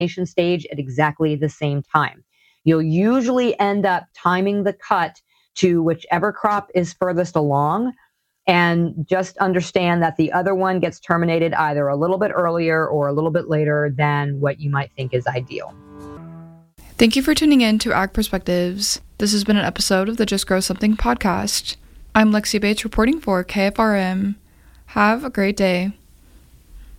germination stage at exactly the same time. You'll usually end up timing the cut to whichever crop is furthest along, and just understand that the other one gets terminated either a little bit earlier or a little bit later than what you might think is ideal. Thank you for tuning in to Ag Perspectives. This has been an episode of the Just Grow Something podcast. I'm Lexi Bates reporting for KFRM. Have a great day.